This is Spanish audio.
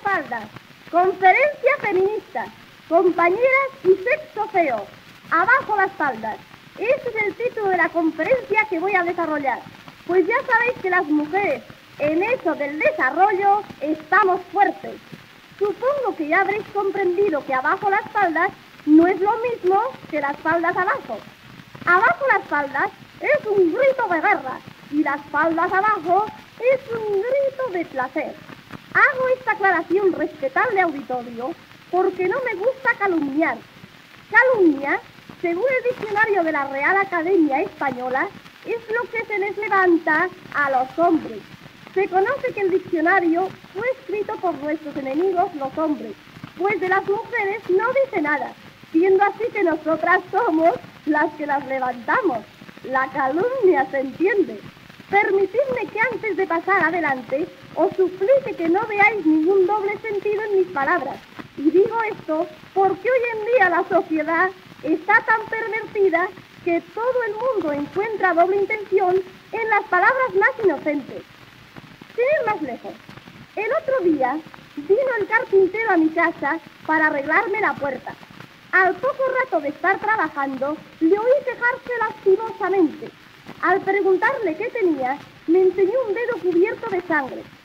espaldas. Conferencia feminista. Compañeras y sexo feo. Abajo las faldas. Ese es el título de la conferencia que voy a desarrollar. Pues ya sabéis que las mujeres, en eso del desarrollo, estamos fuertes. Supongo que ya habréis comprendido que abajo las faldas no es lo mismo que las faldas abajo. Abajo las faldas es un grito de guerra y las faldas abajo es un grito de placer. Hago esta aclaración, respetable auditorio, porque no me gusta calumniar. Calumnia, según el diccionario de la Real Academia Española, es lo que se les levanta a los hombres. Se conoce que el diccionario fue escrito por nuestros enemigos, los hombres, pues de las mujeres no dice nada, siendo así que nosotras somos las que las levantamos. La calumnia se entiende. Permitidme que antes de pasar adelante os suplique que no veáis ningún doble sentido en mis palabras. Y digo esto porque hoy en día la sociedad está tan pervertida que todo el mundo encuentra doble intención en las palabras más inocentes. Sin ir más lejos, el otro día vino el carpintero a mi casa para arreglarme la puerta. Al poco rato de estar trabajando, le oí quejarse lastimosamente. Al preguntarle qué tenía, me enseñó un dedo cubierto de sangre.